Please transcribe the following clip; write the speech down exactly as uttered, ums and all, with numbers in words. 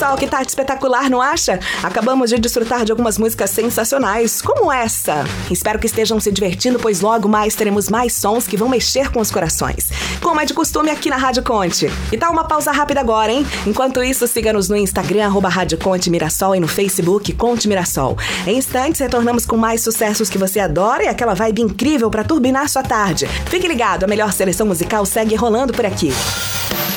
pessoal, que tarde espetacular, não acha? Acabamos de desfrutar de algumas músicas sensacionais, como essa. Espero que estejam se divertindo, pois logo mais teremos mais sons que vão mexer com os corações. Como é de costume aqui na Rádio Conte. E tá uma pausa rápida agora, hein? Enquanto isso, siga-nos no Instagram, arroba Rádio Conte Mirassol, e no Facebook, Conte Mirassol. Em instantes, retornamos com mais sucessos que você adora e aquela vibe incrível pra turbinar sua tarde. Fique ligado, a melhor seleção musical segue rolando por aqui.